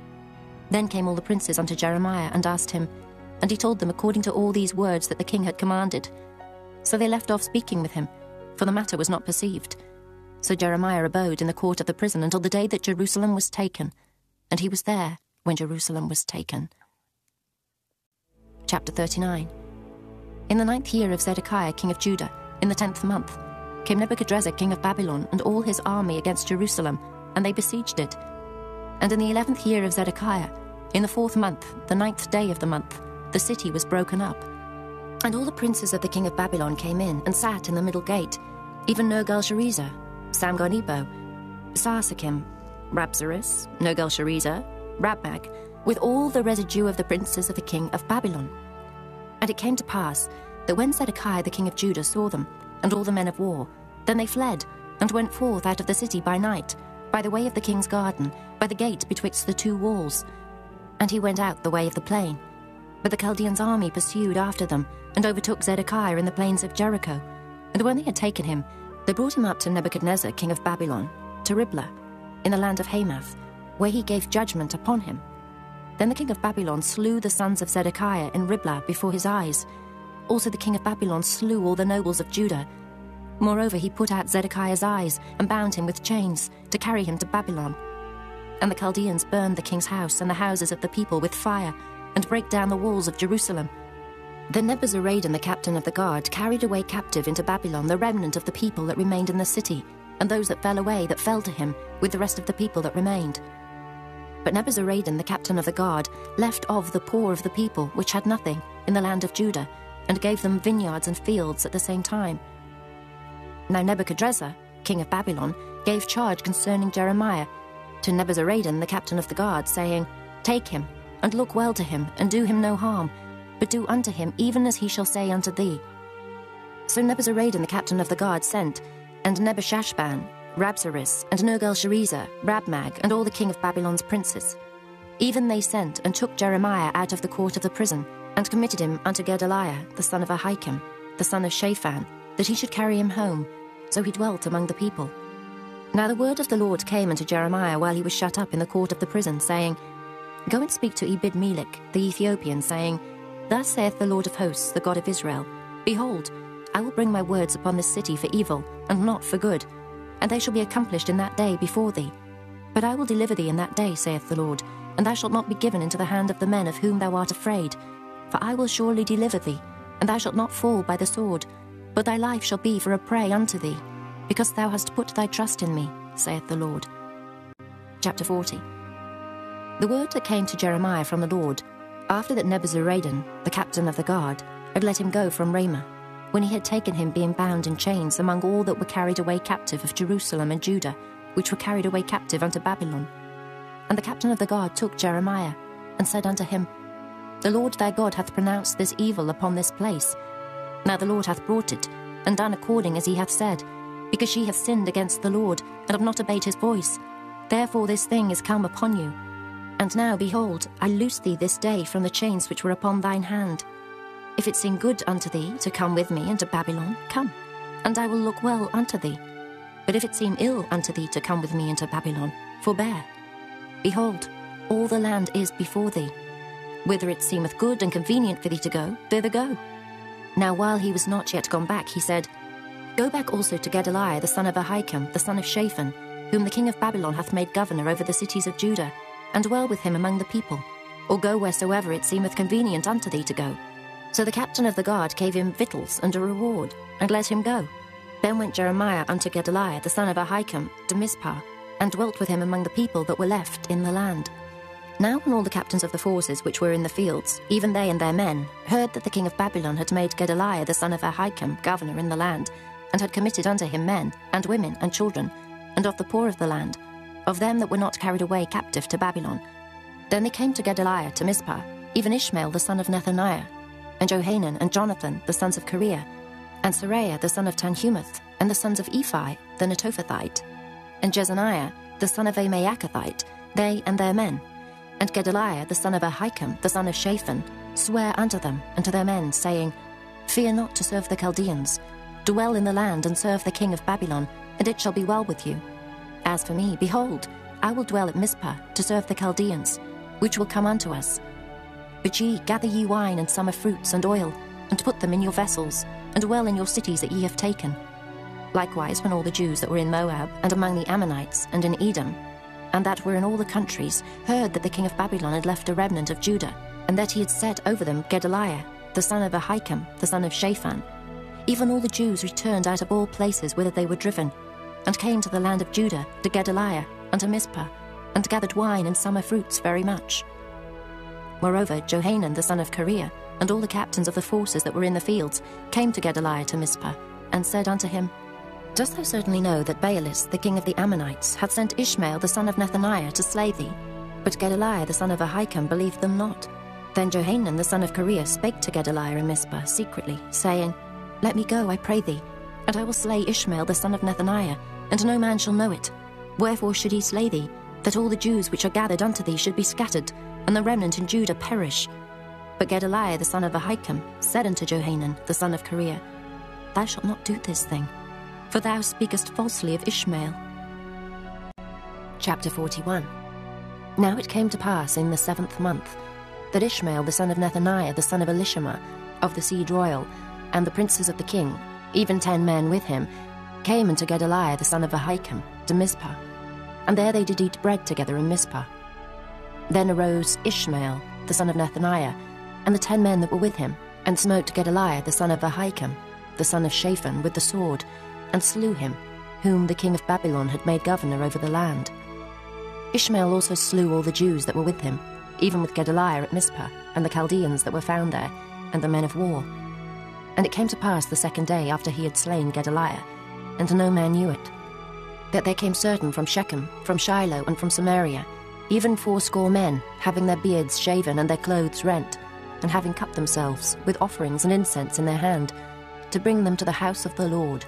Then came all the princes unto Jeremiah, and asked him, and he told them according to all these words that the king had commanded. So they left off speaking with him, for the matter was not perceived. So Jeremiah abode in the court of the prison until the day that Jerusalem was taken, and he was there when Jerusalem was taken. Chapter thirty-nine. In the ninth year of Zedekiah king of Judah, in the tenth month, came Nebuchadrezzar king of Babylon and all his army against Jerusalem, and they besieged it. And in the eleventh year of Zedekiah, in the fourth month, the ninth day of the month, the city was broken up. And all the princes of the king of Babylon came in and sat in the middle gate, even Nergal-Sharezer, Samgar-Nebo, Sarsakim, Rabsaris, Nergal-Sharezer, Rabmag, with all the residue of the princes of the king of Babylon. And it came to pass that when Zedekiah the king of Judah saw them, and all the men of war, then they fled, and went forth out of the city by night, by the way of the king's garden, by the gate betwixt the two walls. And he went out the way of the plain. But the Chaldeans' army pursued after them, and overtook Zedekiah in the plains of Jericho. And when they had taken him, they brought him up to Nebuchadnezzar king of Babylon, to Riblah, in the land of Hamath, where he gave judgment upon him. Then the king of Babylon slew the sons of Zedekiah in Riblah before his eyes. Also the king of Babylon slew all the nobles of Judah. Moreover, he put out Zedekiah's eyes, and bound him with chains, to carry him to Babylon. And the Chaldeans burned the king's house and the houses of the people with fire, and brake down the walls of Jerusalem. Then Nebuzaradan the captain of the guard carried away captive into Babylon the remnant of the people that remained in the city, and those that fell away that fell to him, with the rest of the people that remained. But Nebuzaradan the captain of the guard left of the poor of the people, which had nothing, in the land of Judah, and gave them vineyards and fields at the same time. Now Nebuchadrezzar, king of Babylon, gave charge concerning Jeremiah to Nebuzaradan the captain of the guard, saying, Take him, and look well to him, and do him no harm, but do unto him even as he shall say unto thee. So Nebuzaradan the captain of the guard sent, and Nebushashban, Rabsaris, and Nergal-Sharezer, Rabmag, and all the king of Babylon's princes. Even they sent, and took Jeremiah out of the court of the prison, and committed him unto Gedaliah, the son of Ahikam, the son of Shaphan, that he should carry him home. So he dwelt among the people. Now the word of the Lord came unto Jeremiah while he was shut up in the court of the prison, saying, Go and speak to Ebed-Melech, the Ethiopian, saying, Thus saith the Lord of hosts, the God of Israel, Behold, I will bring my words upon this city for evil, and not for good, and they shall be accomplished in that day before thee. But I will deliver thee in that day, saith the Lord, and thou shalt not be given into the hand of the men of whom thou art afraid. For I will surely deliver thee, and thou shalt not fall by the sword, but thy life shall be for a prey unto thee, because thou hast put thy trust in me, saith the Lord. Chapter forty. The word that came to Jeremiah from the Lord, after that Nebuzaradan, the captain of the guard, had let him go from Ramah, when he had taken him being bound in chains among all that were carried away captive of Jerusalem and Judah, which were carried away captive unto Babylon. And the captain of the guard took Jeremiah, and said unto him, The Lord thy God hath pronounced this evil upon this place. Now the Lord hath brought it, and done according as he hath said, because ye have sinned against the Lord, and have not obeyed his voice. Therefore this thing is come upon you. And now, behold, I loose thee this day from the chains which were upon thine hand. If it seem good unto thee to come with me into Babylon, come, and I will look well unto thee. But if it seem ill unto thee to come with me into Babylon, forbear. Behold, all the land is before thee. Whither it seemeth good and convenient for thee to go, thither go. Now while he was not yet gone back, he said, Go back also to Gedaliah the son of Ahikam, the son of Shaphan, whom the king of Babylon hath made governor over the cities of Judah, and dwell with him among the people, or go wheresoever it seemeth convenient unto thee to go. So the captain of the guard gave him victuals and a reward, and let him go. Then went Jeremiah unto Gedaliah the son of Ahikam to Mizpah, and dwelt with him among the people that were left in the land. Now when all the captains of the forces which were in the fields, even they and their men, heard that the king of Babylon had made Gedaliah the son of Ahikam governor in the land, and had committed unto him men, and women, and children, and of the poor of the land, of them that were not carried away captive to Babylon, then they came to Gedaliah to Mizpah, even Ishmael the son of Nethaniah, and Johanan and Jonathan the sons of Kareah, and Seraiah the son of Tanhumeth, and the sons of Ephi the Netophathite, and Jezaniah the son of a Maacathite, they and their men. And Gedaliah the son of Ahikam, the son of Shaphan, sware unto them and to their men, saying, Fear not to serve the Chaldeans. Dwell in the land and serve the king of Babylon, and it shall be well with you. As for me, behold, I will dwell at Mizpah to serve the Chaldeans, which will come unto us. But ye gather ye wine and summer fruits and oil, and put them in your vessels, and dwell in your cities that ye have taken. Likewise, when all the Jews that were in Moab, and among the Ammonites, and in Edom, and that were in all the countries, heard that the king of Babylon had left a remnant of Judah, and that he had set over them Gedaliah, the son of Ahikam, the son of Shaphan, even all the Jews returned out of all places whither they were driven, and came to the land of Judah, to Gedaliah, and to Mizpah, and gathered wine and summer fruits very much. Moreover, Johanan the son of Kareah, and all the captains of the forces that were in the fields, came to Gedaliah to Mizpah, and said unto him, Dost thou certainly know that Baalis, the king of the Ammonites, hath sent Ishmael the son of Nethaniah to slay thee? But Gedaliah the son of Ahikam believed them not. Then Johanan the son of Kareah spake to Gedaliah in Mizpah secretly, saying, Let me go, I pray thee, and I will slay Ishmael the son of Nethaniah, and no man shall know it. Wherefore should he slay thee, that all the Jews which are gathered unto thee should be scattered, and the remnant in Judah perish? But Gedaliah the son of Ahikam said unto Johanan the son of Kareah, Thou shalt not do this thing, for thou speakest falsely of Ishmael. Chapter forty-one. Now it came to pass in the seventh month, that Ishmael the son of Nethaniah the son of Elishama, of the seed royal, and the princes of the king, even ten men with him, came unto Gedaliah the son of Ahikam to Mizpah, and there they did eat bread together in Mizpah. Then arose Ishmael the son of Nethaniah, and the ten men that were with him, and smote Gedaliah the son of Ahikam, the son of Shaphan, with the sword, and slew him, whom the king of Babylon had made governor over the land. Ishmael also slew all the Jews that were with him, even with Gedaliah at Mizpah, and the Chaldeans that were found there, and the men of war. And it came to pass the second day after he had slain Gedaliah, and no man knew it, that there came certain from Shechem, from Shiloh, and from Samaria, even fourscore men, having their beards shaven and their clothes rent, and having cut themselves, with offerings and incense in their hand, to bring them to the house of the Lord.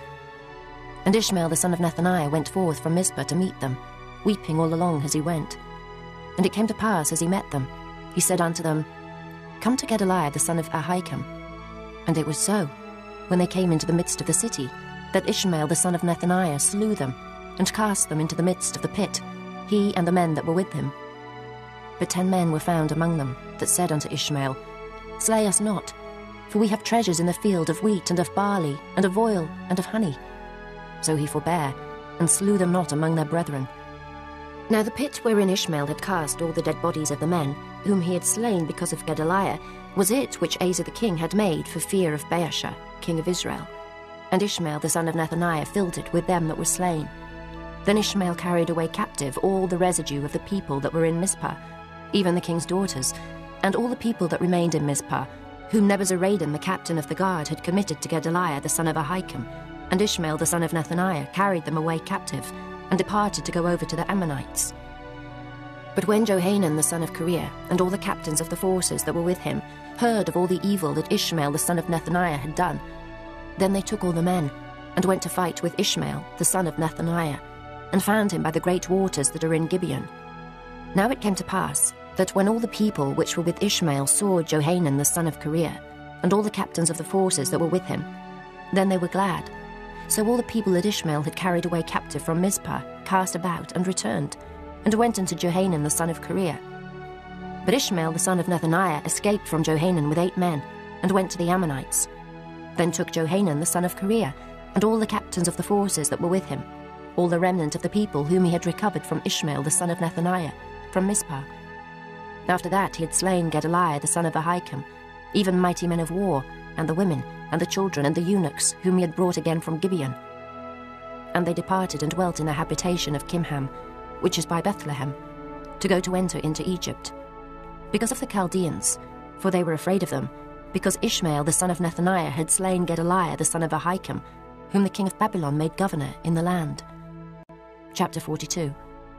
And Ishmael the son of Nethaniah went forth from Mizpah to meet them, weeping all along as he went. And it came to pass, as he met them, he said unto them, Come to Gedaliah the son of Ahikam. And it was so, when they came into the midst of the city, that Ishmael the son of Nethaniah slew them, and cast them into the midst of the pit, he and the men that were with him. But ten men were found among them, that said unto Ishmael, Slay us not, for we have treasures in the field of wheat and of barley, and of oil, and of honey. So he forbare, and slew them not among their brethren. Now the pit wherein Ishmael had cast all the dead bodies of the men, whom he had slain because of Gedaliah, was it which Asa the king had made for fear of Baasha, king of Israel. And Ishmael the son of Nethaniah filled it with them that were slain. Then Ishmael carried away captive all the residue of the people that were in Mizpah, even the king's daughters, and all the people that remained in Mizpah, whom Nebuzaradan the captain of the guard had committed to Gedaliah the son of Ahikam. And Ishmael the son of Nethaniah carried them away captive, and departed to go over to the Ammonites. But when Johanan the son of Kareah, and all the captains of the forces that were with him, heard of all the evil that Ishmael the son of Nethaniah had done, then they took all the men, and went to fight with Ishmael the son of Nethaniah, and found him by the great waters that are in Gibeon. Now it came to pass, that when all the people which were with Ishmael saw Johanan the son of Kareah, and all the captains of the forces that were with him, then they were glad. So all the people that Ishmael had carried away captive from Mizpah cast about and returned, and went unto Johanan the son of Kareah. But Ishmael the son of Nethaniah escaped from Johanan with eight men, and went to the Ammonites. Then took Johanan the son of Kareah, and all the captains of the forces that were with him, all the remnant of the people whom he had recovered from Ishmael the son of Nethaniah, from Mizpah. After that he had slain Gedaliah the son of Ahikam, even mighty men of war, and the women, and the children, and the eunuchs, whom he had brought again from Gibeon. And they departed and dwelt in the habitation of Kimham, which is by Bethlehem, to go to enter into Egypt, because of the Chaldeans, for they were afraid of them, because Ishmael the son of Nethaniah had slain Gedaliah the son of Ahikam, whom the king of Babylon made governor in the land. Chapter forty-two.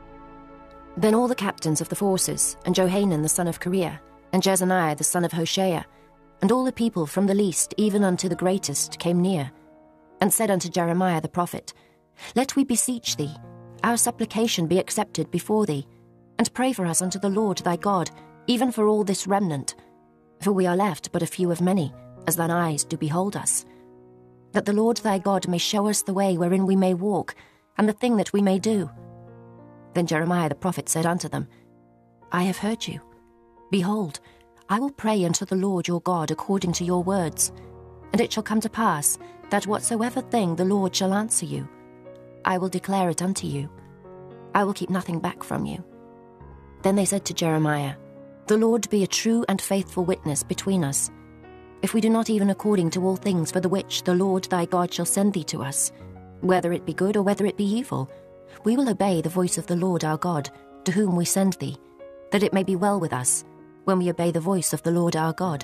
Then all the captains of the forces, and Johanan the son of Kareah, and Jezaniah the son of Hoshea, and all the people from the least even unto the greatest came near, and said unto Jeremiah the prophet, Let we beseech thee, our supplication be accepted before thee, and pray for us unto the Lord thy God, even for all this remnant. For we are left but a few of many, as thine eyes do behold us. That the Lord thy God may show us the way wherein we may walk, and the thing that we may do. Then Jeremiah the prophet said unto them, I have heard you. Behold, I will pray unto the Lord your God according to your words, and it shall come to pass, that whatsoever thing the Lord shall answer you, I will declare it unto you. I will keep nothing back from you. Then they said to Jeremiah, The Lord be a true and faithful witness between us, if we do not even according to all things for the which the Lord thy God shall send thee to us, whether it be good or whether it be evil, we will obey the voice of the Lord our God, to whom we send thee, that it may be well with us, when we obey the voice of the Lord our God.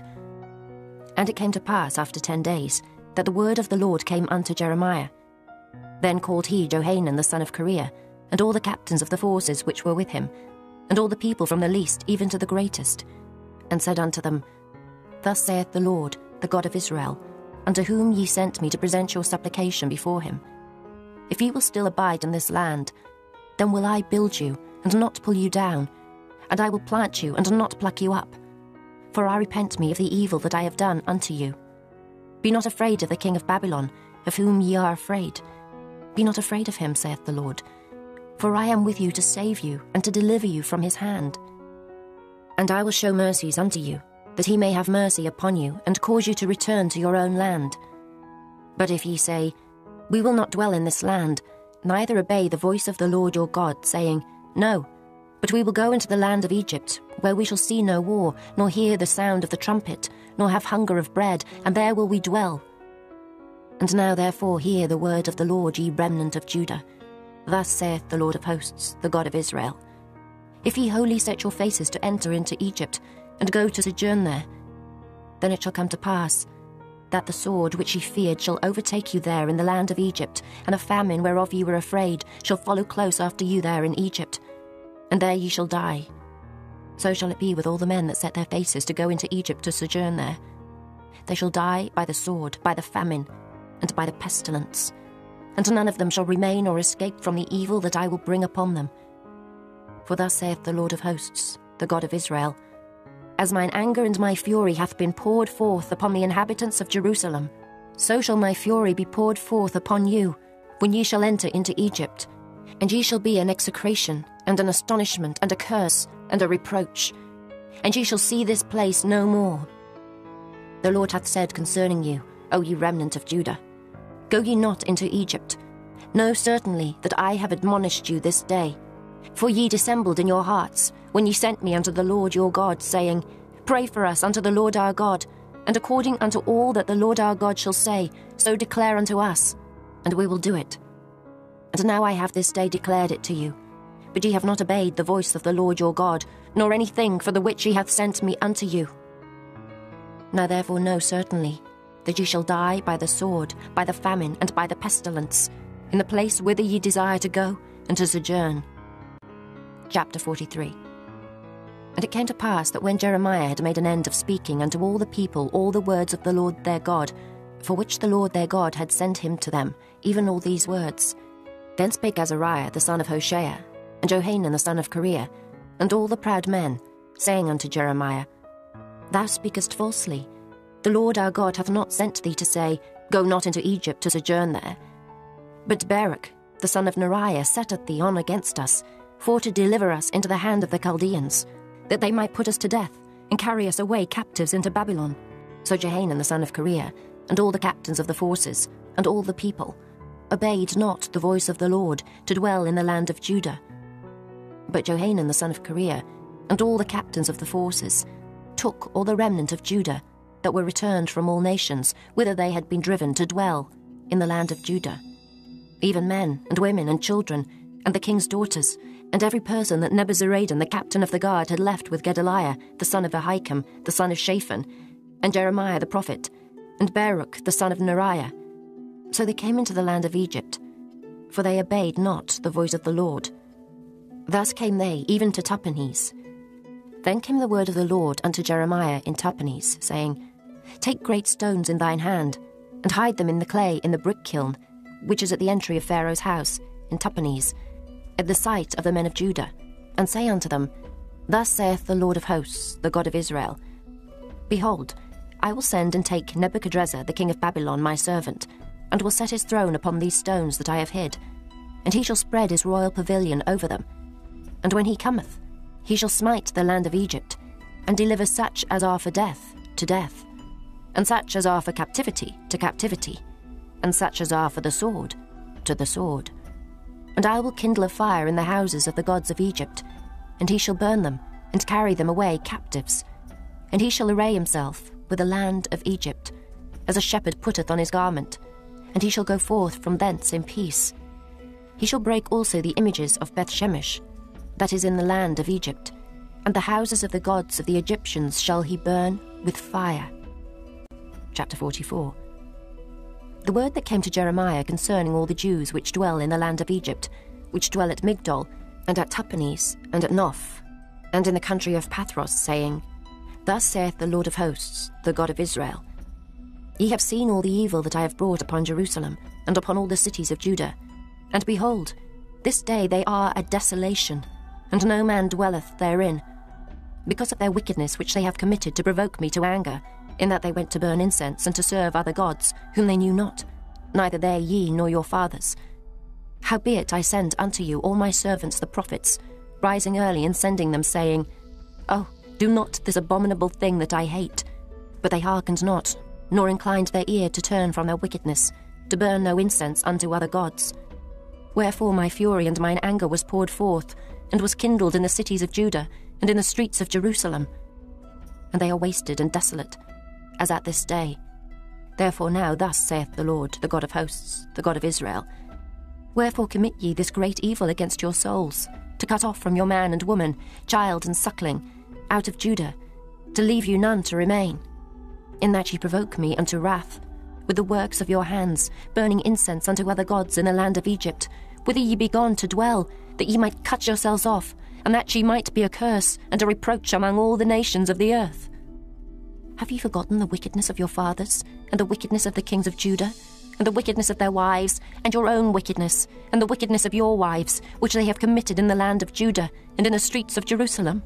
And it came to pass after ten days, that the word of the Lord came unto Jeremiah. Then called he Johanan the son of Kareah, and all the captains of the forces which were with him, and all the people from the least even to the greatest, and said unto them, Thus saith the Lord, the God of Israel, unto whom ye sent me to present your supplication before him. If ye will still abide in this land, then will I build you, and not pull you down, and I will plant you, and not pluck you up. For I repent me of the evil that I have done unto you. Be not afraid of the king of Babylon, of whom ye are afraid. Be not afraid of him, saith the Lord. For I am with you to save you, and to deliver you from his hand. And I will show mercies unto you, that he may have mercy upon you, and cause you to return to your own land. But if ye say, We will not dwell in this land, neither obey the voice of the Lord your God, saying, No, but we will go into the land of Egypt, where we shall see no war, nor hear the sound of the trumpet, nor have hunger of bread, and there will we dwell. And now therefore hear the word of the Lord, ye remnant of Judah. Thus saith the Lord of hosts, the God of Israel. If ye wholly set your faces to enter into Egypt, and go to sojourn there, then it shall come to pass, that the sword which ye feared shall overtake you there in the land of Egypt, and a famine whereof ye were afraid shall follow close after you there in Egypt, and there ye shall die. So shall it be with all the men that set their faces to go into Egypt to sojourn there. They shall die by the sword, by the famine, and by the pestilence, and none of them shall remain or escape from the evil that I will bring upon them. For thus saith the Lord of hosts, the God of Israel, As mine anger and my fury hath been poured forth upon the inhabitants of Jerusalem, so shall my fury be poured forth upon you, when ye shall enter into Egypt, and ye shall be an execration, and an astonishment, and a curse, and a reproach, and ye shall see this place no more. The Lord hath said concerning you, O ye remnant of Judah, Go ye not into Egypt. Know certainly that I have admonished you this day. For ye dissembled in your hearts, when ye sent me unto the Lord your God, saying, Pray for us unto the Lord our God, and according unto all that the Lord our God shall say, so declare unto us, and we will do it. And now I have this day declared it to you. But ye have not obeyed the voice of the Lord your God, nor anything for the which he hath sent me unto you. Now therefore know certainly that ye shall die by the sword, by the famine, and by the pestilence, in the place whither ye desire to go, and to sojourn. Chapter forty-three. And it came to pass that when Jeremiah had made an end of speaking unto all the people all the words of the Lord their God, for which the Lord their God had sent him to them, even all these words, then spake Azariah the son of Hoshea, and Johanan the son of Kareah, and all the proud men, saying unto Jeremiah, Thou speakest falsely. The Lord our God hath not sent thee to say, Go not into Egypt to sojourn there. But Baruch the son of Neriah setteth thee on against us, for to deliver us into the hand of the Chaldeans, that they might put us to death, and carry us away captives into Babylon. So Johanan the son of Kareah, and all the captains of the forces, and all the people, obeyed not the voice of the Lord, to dwell in the land of Judah. But Johanan the son of Kareah, and all the captains of the forces, took all the remnant of Judah, that were returned from all nations, whither they had been driven to dwell, in the land of Judah, even men, and women, and children, and the king's daughters, and every person that Nebuzaradan the captain of the guard had left with Gedaliah the son of Ahikam, the son of Shaphan, and Jeremiah the prophet, and Baruch the son of Neriah. So they came into the land of Egypt, for they obeyed not the voice of the Lord. Thus came they even to Tahpanhes. Then came the word of the Lord unto Jeremiah in Tahpanhes, saying, Take great stones in thine hand, and hide them in the clay in the brick kiln, which is at the entry of Pharaoh's house, in Tahpanhes, at the sight of the men of Judah, and say unto them, Thus saith the Lord of hosts, the God of Israel, Behold, I will send and take Nebuchadrezzar the king of Babylon my servant, and will set his throne upon these stones that I have hid, and he shall spread his royal pavilion over them. And when he cometh, he shall smite the land of Egypt, and deliver such as are for death to death, and such as are for captivity to captivity, and such as are for the sword to the sword. And I will kindle a fire in the houses of the gods of Egypt, and he shall burn them, and carry them away captives. And he shall array himself with the land of Egypt, as a shepherd putteth on his garment, and he shall go forth from thence in peace. He shall break also the images of Bethshemesh, that is in the land of Egypt, and the houses of the gods of the Egyptians shall he burn with fire. Chapter forty-four. The word that came to Jeremiah concerning all the Jews which dwell in the land of Egypt, which dwell at Migdol, and at Tahpanhes, and at Noph, and in the country of Pathros, saying, Thus saith the Lord of hosts, the God of Israel, Ye have seen all the evil that I have brought upon Jerusalem, and upon all the cities of Judah. And behold, this day they are a desolation, and no man dwelleth therein, because of their wickedness which they have committed to provoke me to anger, in that they went to burn incense and to serve other gods, whom they knew not, neither they ye nor your fathers. Howbeit I send unto you all my servants the prophets, rising early and sending them, saying, Oh, do not this abominable thing that I hate. But they hearkened not, nor inclined their ear to turn from their wickedness, to burn no incense unto other gods. Wherefore my fury and mine anger was poured forth, and was kindled in the cities of Judah, and in the streets of Jerusalem. And they are wasted and desolate, as at this day. Therefore now thus saith the Lord, the God of hosts, the God of Israel, Wherefore commit ye this great evil against your souls, to cut off from your man and woman, child and suckling, out of Judah, to leave you none to remain, in that ye provoke me unto wrath, with the works of your hands, burning incense unto other gods in the land of Egypt, whither ye be gone to dwell, that ye might cut yourselves off, and that ye might be a curse and a reproach among all the nations of the earth. Have ye forgotten the wickedness of your fathers, and the wickedness of the kings of Judah, and the wickedness of their wives, and your own wickedness, and the wickedness of your wives, which they have committed in the land of Judah, and in the streets of Jerusalem?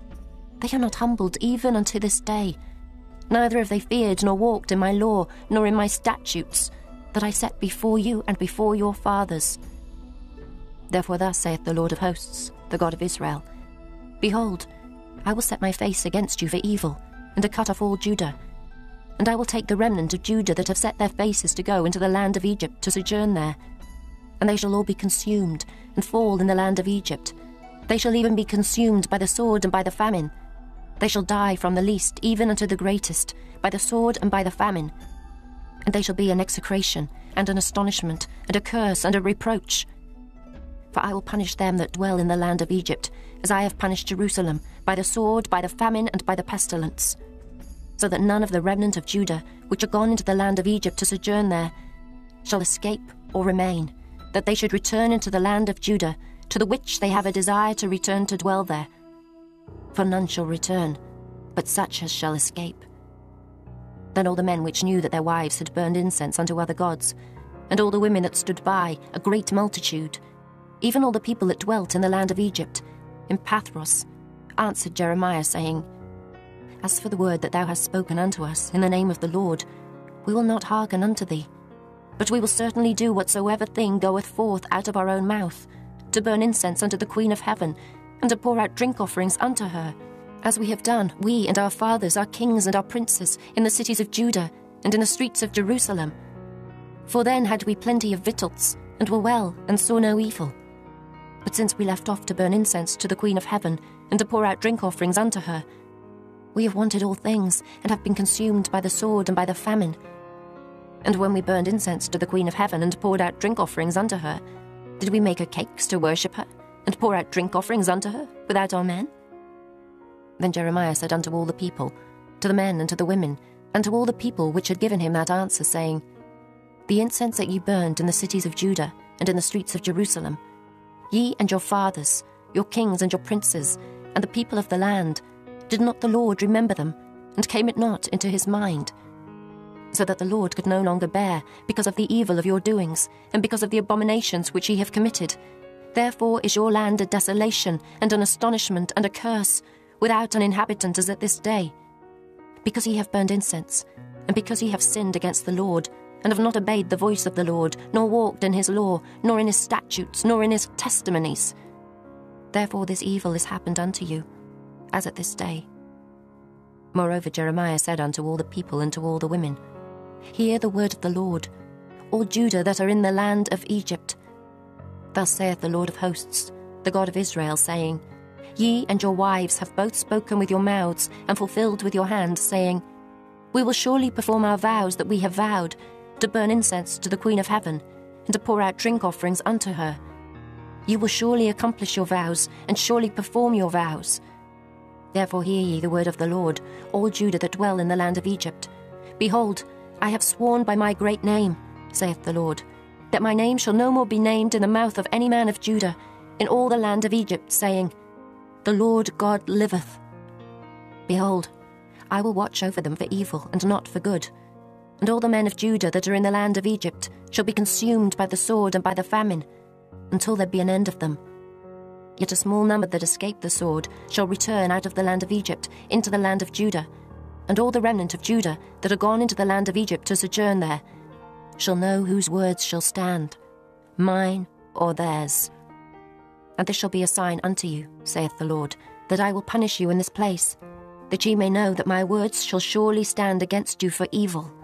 They are not humbled even unto this day, neither have they feared nor walked in my law, nor in my statutes, that I set before you and before your fathers. Therefore thus saith the Lord of hosts, the God of Israel, Behold, I will set my face against you for evil, and to cut off all Judah. And I will take the remnant of Judah that have set their faces to go into the land of Egypt to sojourn there. And they shall all be consumed, and fall in the land of Egypt. They shall even be consumed by the sword and by the famine. They shall die from the least even unto the greatest, by the sword and by the famine. And they shall be an execration, and an astonishment, and a curse, and a reproach. For I will punish them that dwell in the land of Egypt, as I have punished Jerusalem, by the sword, by the famine, and by the pestilence. So that none of the remnant of Judah, which are gone into the land of Egypt to sojourn there, shall escape or remain, that they should return into the land of Judah, to the which they have a desire to return to dwell there. For none shall return, but such as shall escape. Then all the men which knew that their wives had burned incense unto other gods, and all the women that stood by, a great multitude, even all the people that dwelt in the land of Egypt, in Pathros, answered Jeremiah, saying, As for the word that thou hast spoken unto us in the name of the Lord, we will not hearken unto thee, but we will certainly do whatsoever thing goeth forth out of our own mouth, to burn incense unto the Queen of heaven, and to pour out drink offerings unto her, as we have done, we and our fathers, our kings and our princes, in the cities of Judah, and in the streets of Jerusalem. For then had we plenty of victuals, and were well, and saw no evil. But since we left off to burn incense to the Queen of heaven, and to pour out drink offerings unto her, we have wanted all things, and have been consumed by the sword and by the famine. And when we burned incense to the Queen of heaven, and poured out drink offerings unto her, did we make her cakes to worship her, and pour out drink offerings unto her, without our men? Then Jeremiah said unto all the people, to the men and to the women, and to all the people which had given him that answer, saying, The incense that ye burned in the cities of Judah, and in the streets of Jerusalem, ye and your fathers, your kings and your princes, and the people of the land, did not the Lord remember them, and came it not into his mind? So that the Lord could no longer bear, because of the evil of your doings, and because of the abominations which ye have committed. Therefore is your land a desolation, and an astonishment, and a curse, without an inhabitant as at this day. Because ye have burned incense, and because ye have sinned against the Lord, and have not obeyed the voice of the Lord, nor walked in his law, nor in his statutes, nor in his testimonies. Therefore this evil is happened unto you, as at this day. Moreover Jeremiah said unto all the people and to all the women, Hear the word of the Lord, all Judah that are in the land of Egypt. Thus saith the Lord of hosts, the God of Israel, saying, Ye and your wives have both spoken with your mouths, and fulfilled with your hand, saying, We will surely perform our vows that we have vowed, to burn incense to the Queen of heaven, and to pour out drink offerings unto her. You will surely accomplish your vows, and surely perform your vows. Therefore hear ye the word of the Lord, all Judah that dwell in the land of Egypt. Behold, I have sworn by my great name, saith the Lord, that my name shall no more be named in the mouth of any man of Judah, in all the land of Egypt, saying, The Lord God liveth. Behold, I will watch over them for evil, and not for good. And all the men of Judah that are in the land of Egypt shall be consumed by the sword and by the famine, until there be an end of them. Yet a small number that escape the sword shall return out of the land of Egypt into the land of Judah, and all the remnant of Judah that are gone into the land of Egypt to sojourn there shall know whose words shall stand, mine or theirs. And this shall be a sign unto you, saith the Lord, that I will punish you in this place, that ye may know that my words shall surely stand against you for evil,